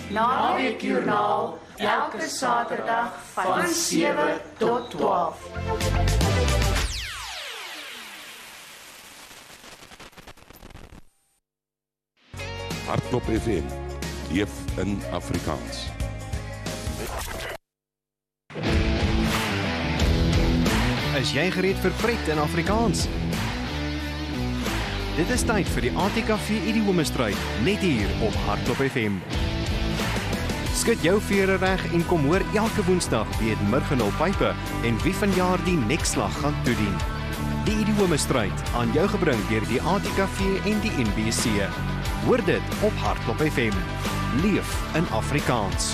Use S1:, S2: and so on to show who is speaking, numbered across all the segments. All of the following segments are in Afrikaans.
S1: Naweekjoernaal, elke Saterdag van 7 tot 12.
S2: Hardloop FM, leef in Afrikaans.
S3: Is jy gereed vir pret in Afrikaans? Dit is tyd vir die ATKV Idiome-stryd, net hier op Hardloop FM. Skud jou vere reg en kom hoor elke Woensdag wie het Murgenhul Pype en wie vanjaar die nekslag gaan toedien. Die Idiome-stryd aan jou gebring deur die ATKV en die NBC. Hoor dit op Hardloop FM. Leef in Afrikaans.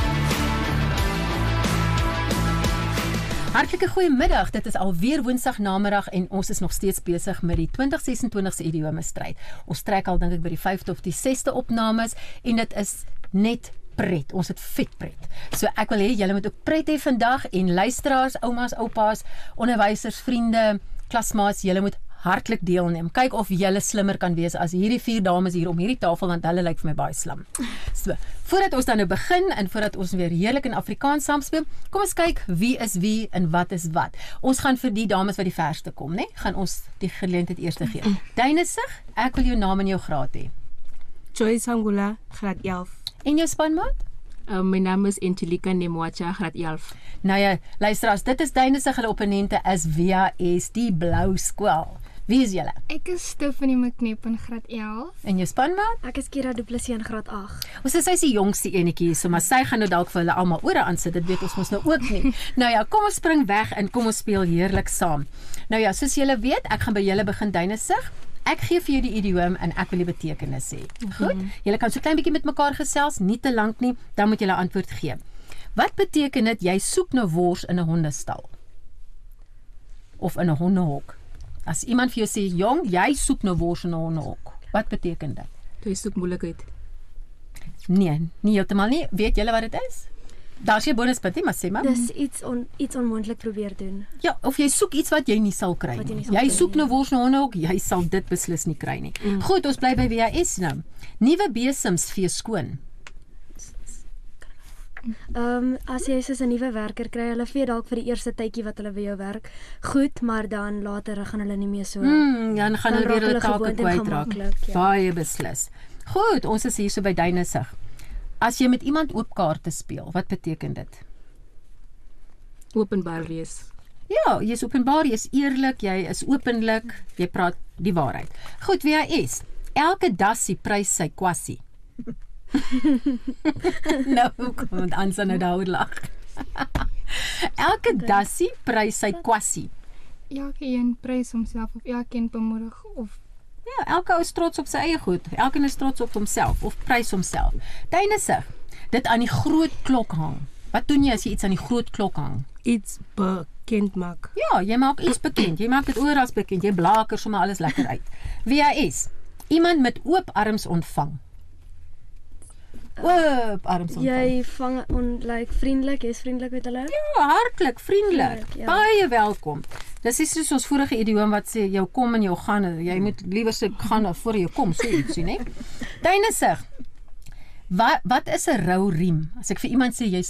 S4: Hartlike goeiemiddag, dit is alweer Woensdag namiddag en ons is nog steeds besig met die 2026 Idiome-stryd. Ons trek al dink ek by die 5de of die 6de opnames en dit is net pret, ons het vet pret. So ek wil hê julle moet ook pret hê vandag en luisteraars, oumas, oupas, onderwysers, vriende, klasmaats, julle moet hartlik deelneem. Kyk of julle slimmer kan wees as hierdie 4 dames hier om hierdie tafel, want hulle lyk vir my baie slim. So, voordat ons dan nou begin en voordat ons weer heerlik in Afrikaans saamspeel, kom ons kyk wie is wie en wat is wat. Ons gaan vir die dames wat die verste kom, né? Gaan ons die geleentheid eers gee. Duinesig, ek wil jou naam en jou graad hê.
S5: Joyce Angula, graad 11.
S4: En jou spanmaat?
S5: My naam is Angelika Nemwacha, graad 11.
S4: Nou ja, luisteraars, dit is Duinesig, hulle opponente is VAS, die blou skool. Wie is julle?
S6: Ek is Stephanie McNeep in graad 11.
S4: En jou spanmaat?
S7: Ek is Kira Du Plessis in graad 8.
S4: Ons sê sy is die jongste enetjie, so maar sy gaan nou dalk vir hulle almal ore aansit, dit weet ons mos nou ook nie. Nou ja, kom ons spring weg en kom ons speel heerlik saam. Nou ja, soos julle weet, ek gaan by julle begin Duinesig. Ek gee vir jou die idioom en ek wil die betekenis sê. Goed? Julle kan so klein bietjie met mekaar gesels, nie te lank nie, dan moet julle antwoord gee. Wat beteken dit jy soek na wors in 'n hondestal? Of in 'n hondehok? As iemand vir jou sê, jong, jy soek na wors in 'n hondehok. Wat beteken dit?
S5: Jy soek moeilikheid.
S4: Nee, nie heeltemal nie. Weet julle wat dit is? Daar's jy bonuspunt, maar sê maar.
S7: Dis iets onmoontlik probeer doen.
S4: Ja, of jy soek iets wat jy nie sal kry nie. Jy soek na wors in 'n hondehok, jy sal dit beslis nie kry nie. Goed, ons bly by WAS nou. Nuwe besems vee skoon.
S7: As jy soos 'n nuwe werker kry, hulle vee dalk vir die eerste tydjie wat hulle by jou werk. Goed, maar dan later gaan hulle nie meer so.
S4: Dan gaan hulle weer hulle take kwytraak.
S7: Ja.
S4: Baie beslis. Goed, ons is hier so by Duinesig. As jy met iemand oop kaarte speel, wat beteken dit?
S5: Openbaar wees.
S4: Ja, jy is openbaar, jy is eerlik, jy is openlik, jy praat die waarheid. Goed, WAS. Elke dassie prys sy kwassie. Nou, kom Ansa nou daaroor lag. Elke dassie prys sy kwassie.
S6: Elkeen prys homself of elkeen bemoedig of
S4: Ja, elke ou is trots op sy eie goed. Elkeen is trots op homself of prys homself. Duinesig. Dit aan die groot klok hang. Wat doen jy as jy iets aan die groot klok hang?
S5: Iets bekend maak.
S4: Ja, jy maak iets bekend. Jy maak dit oral bekend. Jy blaker sommer alles lekker uit. WAS. Iemand met oop arms ontvang. Oop arms ontvang.
S7: Jy vang vriendelik, jy's vriendelik met hulle?
S4: Ja, hartlik, vriendelik.
S7: Ja.
S4: Baie welkom. Dis is soos ons vorige idioom wat sê jou kom en jou gaan. Jy moet liewer sê gaan voor jy kom, so ietsie, né? Duinesig. Wat is 'n rou riem? As ek vir iemand sê jy's